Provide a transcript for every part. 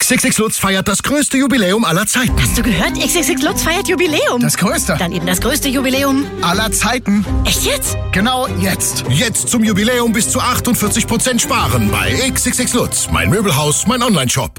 XXX Lutz feiert das größte Jubiläum aller Zeiten. Hast du gehört? XXX Lutz feiert Jubiläum. Das größte. Dann eben das größte Jubiläum aller Zeiten. Echt jetzt? Genau jetzt. Jetzt zum Jubiläum bis zu 48% sparen bei XXX Lutz. Mein Möbelhaus, mein Onlineshop.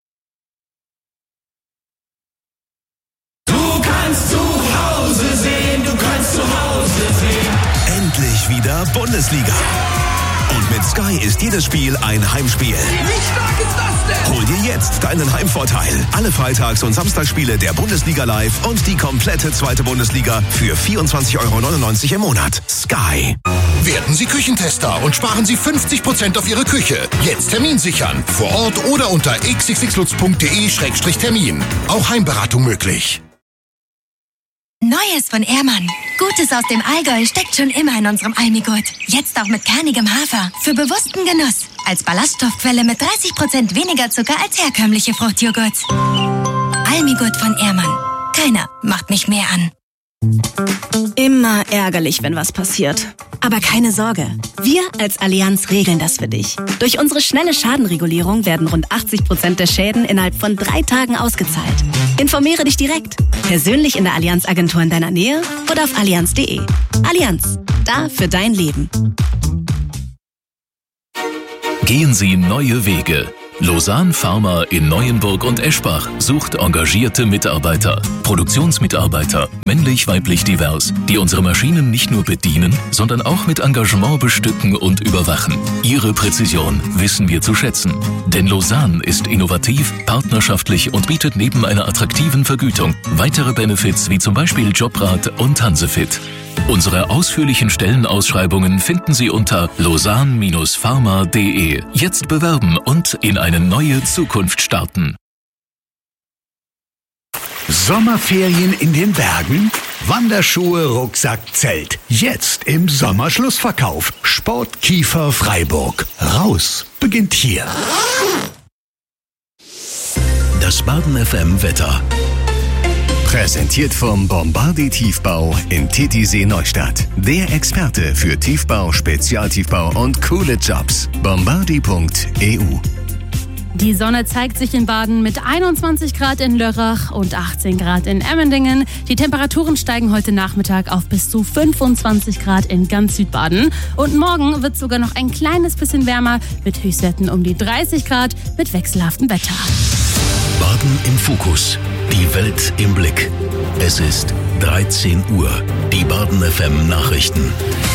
Du kannst zu Hause sehen, du kannst zu Hause sehen. Endlich wieder Bundesliga. Und mit Sky ist jedes Spiel ein Heimspiel. Wie stark ist das denn? Hol dir jetzt deinen Heimvorteil. Alle Freitags- und Samstagsspiele der Bundesliga live und die komplette zweite Bundesliga für 24,99 € im Monat. Sky. Werden Sie Küchentester und sparen Sie 50% auf Ihre Küche. Jetzt Termin sichern. Vor Ort oder unter xxxlutz.de/termin. Auch Heimberatung möglich. Neues von Ehrmann. Gutes aus dem Allgäu steckt schon immer in unserem Almigurt. Jetzt auch mit kernigem Hafer. Für bewussten Genuss. Als Ballaststoffquelle mit 30% weniger Zucker als herkömmliche Fruchtjoghurts. Almigurt von Ehrmann. Keiner macht mich mehr an. Immer ärgerlich, wenn was passiert. Aber keine Sorge. Wir als Allianz regeln das für dich. Durch unsere schnelle Schadenregulierung werden rund 80% der Schäden innerhalb von 3 Tagen ausgezahlt. Informiere dich direkt. Persönlich in der Allianz-Agentur in deiner Nähe oder auf allianz.de. Allianz. Da für dein Leben. Gehen Sie neue Wege. Lausanne Pharma in Neuenburg und Eschbach sucht engagierte Mitarbeiter, Produktionsmitarbeiter, männlich, weiblich, divers, die unsere Maschinen nicht nur bedienen, sondern auch mit Engagement bestücken und überwachen. Ihre Präzision wissen wir zu schätzen. Denn Lausanne ist innovativ, partnerschaftlich und bietet neben einer attraktiven Vergütung weitere Benefits wie zum Beispiel Jobrat und Hansefit. Unsere ausführlichen Stellenausschreibungen finden Sie unter lausanne-pharma.de. Jetzt bewerben und in eine neue Zukunft starten. Sommerferien in den Bergen? Wanderschuhe, Rucksack, Zelt. Jetzt im Sommerschlussverkauf. Sportkiefer Freiburg. Raus beginnt hier. Das Baden FM Wetter. Präsentiert vom Bombardier Tiefbau in Titisee Neustadt. Der Experte für Tiefbau, Spezialtiefbau und coole Jobs. Bombardier.eu. Die Sonne zeigt sich in Baden mit 21 Grad in Lörrach und 18 Grad in Emmendingen. Die Temperaturen steigen heute Nachmittag auf bis zu 25 Grad in ganz Südbaden. Und morgen wird es sogar noch ein kleines bisschen wärmer mit Höchstwerten um die 30 Grad mit wechselhaftem Wetter. Baden im Fokus. Die Welt im Blick. Es ist 13 Uhr. Die Baden FM Nachrichten.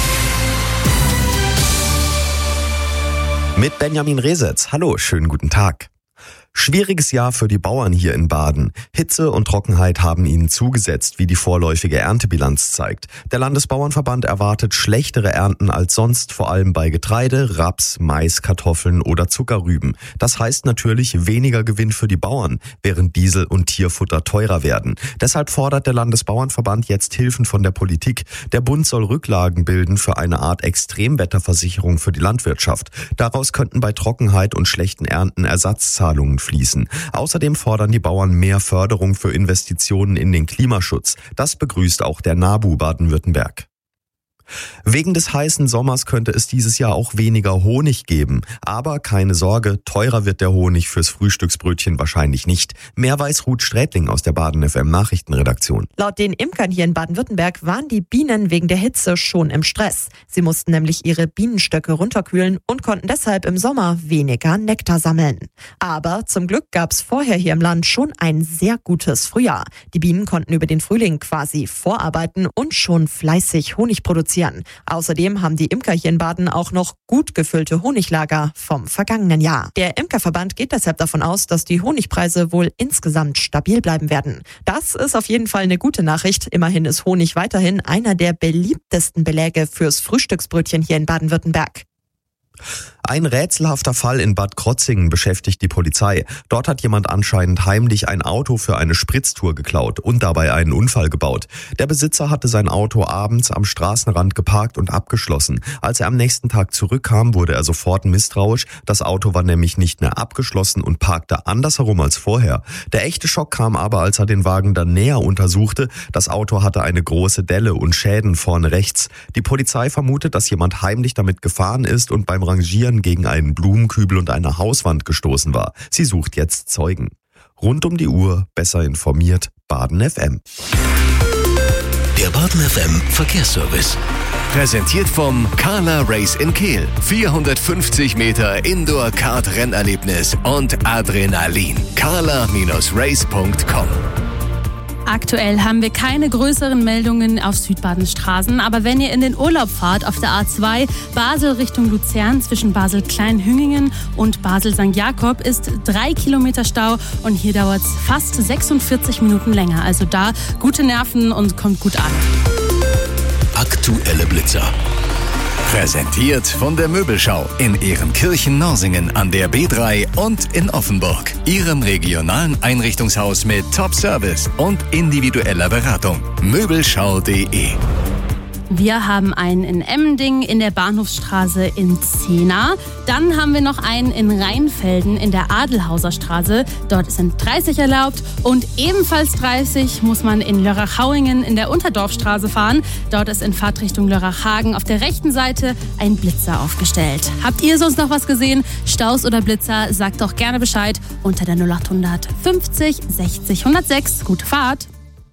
Mit Benjamin Resetz. Hallo, schönen guten Tag. Schwieriges Jahr für die Bauern hier in Baden. Hitze und Trockenheit haben ihnen zugesetzt, wie die vorläufige Erntebilanz zeigt. Der Landesbauernverband erwartet schlechtere Ernten als sonst, vor allem bei Getreide, Raps, Mais, Kartoffeln oder Zuckerrüben. Das heißt natürlich weniger Gewinn für die Bauern, während Diesel und Tierfutter teurer werden. Deshalb fordert der Landesbauernverband jetzt Hilfen von der Politik. Der Bund soll Rücklagen bilden für eine Art Extremwetterversicherung für die Landwirtschaft. Daraus könnten bei Trockenheit und schlechten Ernten Ersatzzahlungen fließen. Außerdem fordern die Bauern mehr Förderung für Investitionen in den Klimaschutz. Das begrüßt auch der NABU Baden-Württemberg. Wegen des heißen Sommers könnte es dieses Jahr auch weniger Honig geben. Aber keine Sorge, teurer wird der Honig fürs Frühstücksbrötchen wahrscheinlich nicht. Mehr weiß Ruth Strätling aus der Baden FM Nachrichtenredaktion. Laut den Imkern hier in Baden-Württemberg waren die Bienen wegen der Hitze schon im Stress. Sie mussten nämlich ihre Bienenstöcke runterkühlen und konnten deshalb im Sommer weniger Nektar sammeln. Aber zum Glück gab es vorher hier im Land schon ein sehr gutes Frühjahr. Die Bienen konnten über den Frühling quasi vorarbeiten und schon fleißig Honig produzieren. Außerdem haben die Imker hier in Baden auch noch gut gefüllte Honiglager vom vergangenen Jahr. Der Imkerverband geht deshalb davon aus, dass die Honigpreise wohl insgesamt stabil bleiben werden. Das ist auf jeden Fall eine gute Nachricht. Immerhin ist Honig weiterhin einer der beliebtesten Beläge fürs Frühstücksbrötchen hier in Baden-Württemberg. Ein rätselhafter Fall in Bad Krotzingen beschäftigt die Polizei. Dort hat jemand anscheinend heimlich ein Auto für eine Spritztour geklaut und dabei einen Unfall gebaut. Der Besitzer hatte sein Auto abends am Straßenrand geparkt und abgeschlossen. Als er am nächsten Tag zurückkam, wurde er sofort misstrauisch. Das Auto war nämlich nicht mehr abgeschlossen und parkte andersherum als vorher. Der echte Schock kam aber, als er den Wagen dann näher untersuchte. Das Auto hatte eine große Delle und Schäden vorne rechts. Die Polizei vermutet, dass jemand heimlich damit gefahren ist und beim Rangieren Demonstrieren gegen einen Blumenkübel und eine Hauswand gestoßen war. Sie sucht jetzt Zeugen. Rund um die Uhr, besser informiert, Baden FM. Der Baden FM Verkehrsservice. Präsentiert vom Carla Race in Kehl. 450 Meter Indoor-Kart-Rennerlebnis und Adrenalin. carla-race.com. Aktuell haben wir keine größeren Meldungen auf Südbadens Straßen, aber wenn ihr in den Urlaub fahrt auf der A2 Basel Richtung Luzern zwischen Basel-Kleinhüngingen und Basel-St. Jakob ist 3 Kilometer Stau und hier dauert es fast 46 Minuten länger. Also da gute Nerven und kommt gut an. Aktuelle Blitzer. Präsentiert von der Möbelschau in Ehrenkirchen-Norsingen an der B3 und in Offenburg. Ihrem regionalen Einrichtungshaus mit Top-Service und individueller Beratung. Möbelschau.de. Wir haben einen in Emmendingen in der Bahnhofsstraße in Zehna. Dann haben wir noch einen in Rheinfelden in der Adelhauser Straße. Dort sind 30 erlaubt. Und ebenfalls 30 muss man in Lörrach-Hauingen in der Unterdorfstraße fahren. Dort ist in Fahrtrichtung Lörrach-Hagen auf der rechten Seite ein Blitzer aufgestellt. Habt ihr sonst noch was gesehen? Staus oder Blitzer? Sagt doch gerne Bescheid unter der 0800 50 60 106. Gute Fahrt!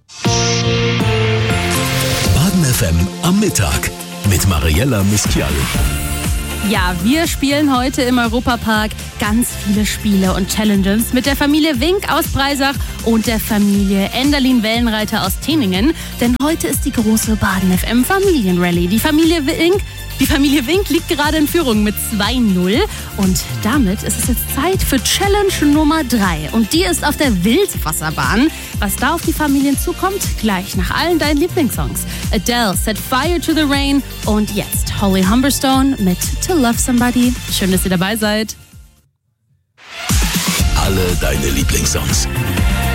Baden FM am Mittag mit Mariella Miskial. Ja, wir spielen heute im Europapark ganz viele Spiele und Challenges mit der Familie Wink aus Breisach und der Familie Enderlin-Wellenreiter aus Teningen. Denn heute ist die große Baden FM Familienrallye. Die Familie Wink liegt gerade in Führung mit 2-0 und damit ist es jetzt Zeit für Challenge Nummer 3 und die ist auf der Wildwasserbahn. Was da auf die Familien zukommt, gleich nach allen deinen Lieblingssongs. Adele, Set Fire to the Rain und jetzt Holly Humberstone mit To Love Somebody. Schön, dass ihr dabei seid. Alle deine Lieblingssongs.